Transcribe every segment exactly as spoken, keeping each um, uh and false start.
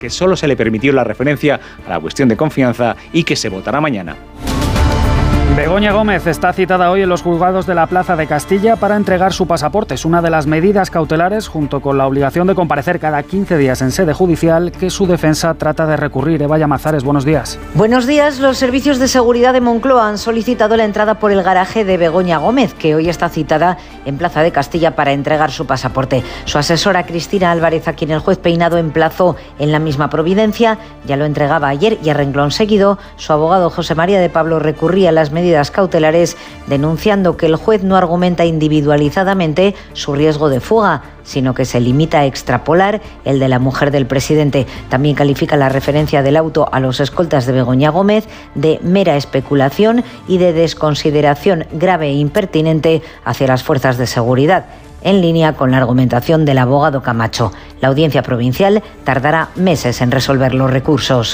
que solo se le permitió la referencia a la cuestión de confianza y que se votará mañana. Begoña Gómez está citada hoy en los juzgados de la Plaza de Castilla para entregar su pasaporte. Es una de las medidas cautelares, junto con la obligación de comparecer cada quince días en sede judicial, que su defensa trata de recurrir. Eva Llamazares, buenos días. Buenos días. Los servicios de seguridad de Moncloa han solicitado la entrada por el garaje de Begoña Gómez, que hoy está citada en Plaza de Castilla para entregar su pasaporte. Su asesora Cristina Álvarez, a quien el juez Peinado emplazó en la misma Providencia, ya lo entregaba ayer y a renglón seguido su abogado José María de Pablo recurría a las medidas medidas cautelares, denunciando que el juez no argumenta individualizadamente su riesgo de fuga, sino que se limita a extrapolar el de la mujer del presidente. También califica la referencia del auto a los escoltas de Begoña Gómez de mera especulación y de desconsideración grave e impertinente hacia las fuerzas de seguridad, en línea con la argumentación del abogado Camacho. La audiencia provincial tardará meses en resolver los recursos.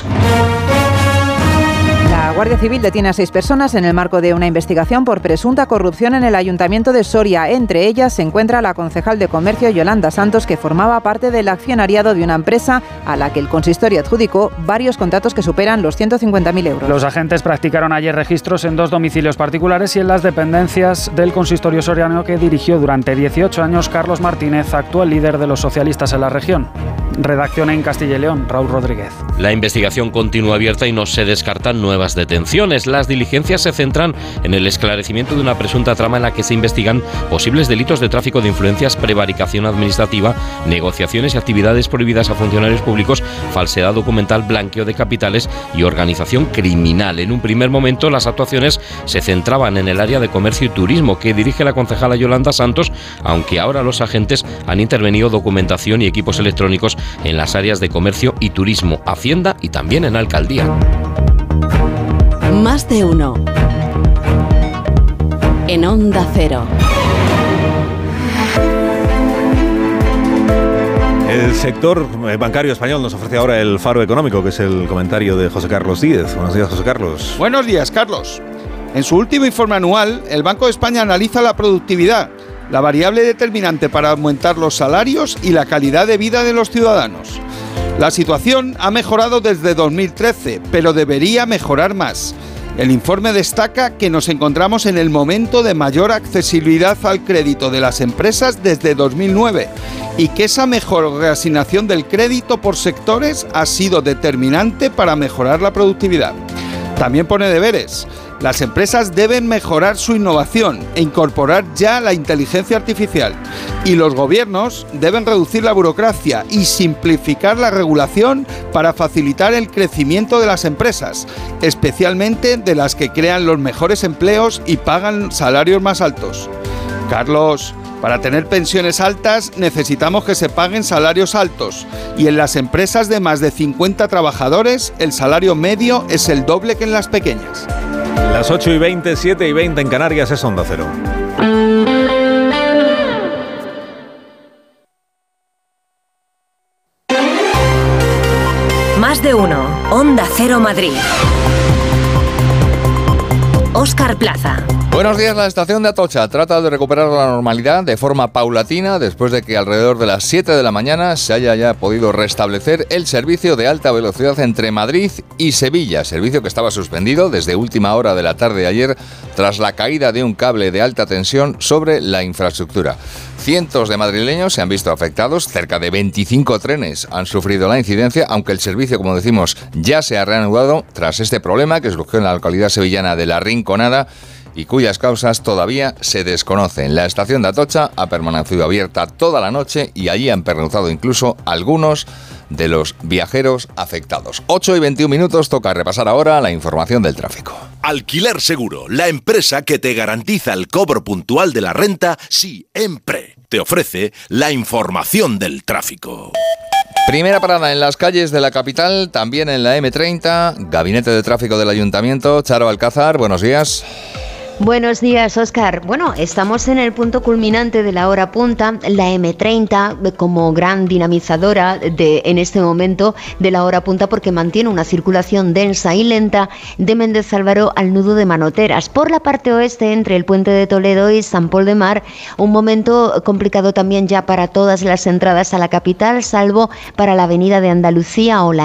La Guardia Civil detiene a seis personas en el marco de una investigación por presunta corrupción en el Ayuntamiento de Soria. Entre ellas se encuentra la concejal de Comercio Yolanda Santos, que formaba parte del accionariado de una empresa a la que el consistorio adjudicó varios contratos que superan los ciento cincuenta mil euros. Los agentes practicaron ayer registros en dos domicilios particulares y en las dependencias del consistorio soriano que dirigió durante dieciocho años Carlos Martínez, actual líder de los socialistas en la región. Redacción en Castilla y León, Raúl Rodríguez. La investigación continúa abierta y no se descartan nuevas detenciones. Las diligencias se centran en el esclarecimiento de una presunta trama en la que se investigan posibles delitos de tráfico de influencias, prevaricación administrativa, negociaciones y actividades prohibidas a funcionarios públicos, falsedad documental, blanqueo de capitales y organización criminal. En un primer momento, las actuaciones se centraban en el área de comercio y turismo que dirige la concejala Yolanda Santos, aunque ahora los agentes han intervenido documentación y equipos electrónicos en las áreas de comercio y turismo, Hacienda y también en Alcaldía. Más de uno. En Onda Cero. El sector bancario español nos ofrece ahora el faro económico, que es el comentario de José Carlos Díez. Buenos días, José Carlos. Buenos días, Carlos. En su último informe anual, el Banco de España analiza la productividad, la variable determinante para aumentar los salarios y la calidad de vida de los ciudadanos. La situación ha mejorado desde dos mil trece, pero debería mejorar más. El informe destaca que nos encontramos en el momento de mayor accesibilidad al crédito de las empresas desde dos mil nueve y que esa mejor reasignación del crédito por sectores ha sido determinante para mejorar la productividad. También pone deberes. Las empresas deben mejorar su innovación e incorporar ya la inteligencia artificial. Y los gobiernos deben reducir la burocracia y simplificar la regulación para facilitar el crecimiento de las empresas, especialmente de las que crean los mejores empleos y pagan salarios más altos. Carlos, para tener pensiones altas necesitamos que se paguen salarios altos y en las empresas de más de cincuenta trabajadores el salario medio es el doble que en las pequeñas. Las ocho y veinte, siete y veinte en Canarias, es Onda Cero. Más de uno. Onda Cero Madrid. Óscar Plaza. Buenos días. La estación de Atocha trata de recuperar la normalidad de forma paulatina después de que alrededor de las siete de la mañana se haya ya podido restablecer el servicio de alta velocidad entre Madrid y Sevilla, servicio que estaba suspendido desde última hora de la tarde de ayer tras la caída de un cable de alta tensión sobre la infraestructura. Cientos de madrileños se han visto afectados, cerca de veinticinco trenes han sufrido la incidencia, aunque el servicio, como decimos, ya se ha reanudado tras este problema que surgió en la localidad sevillana de La Rinconada y cuyas causas todavía se desconocen. La estación de Atocha ha permanecido abierta toda la noche y allí han pernoctado incluso algunos de los viajeros afectados. ocho y veintiún minutos, toca repasar ahora la información del tráfico. Alquiler Seguro, la empresa que te garantiza el cobro puntual de la renta siempre. Te ofrece la información del tráfico. Primera parada en las calles de la capital, también en la eme treinta, Gabinete de Tráfico del Ayuntamiento. Charo Alcázar, buenos días. Buenos días, Óscar. Bueno, estamos en el punto culminante de la hora punta, la eme treinta como gran dinamizadora de, en este momento de la hora punta, porque mantiene una circulación densa y lenta de Méndez Álvaro al nudo de Manoteras. Por la parte oeste, entre el puente de Toledo y San Pol de Mar, un momento complicado también ya para todas las entradas a la capital, salvo para la avenida de Andalucía o la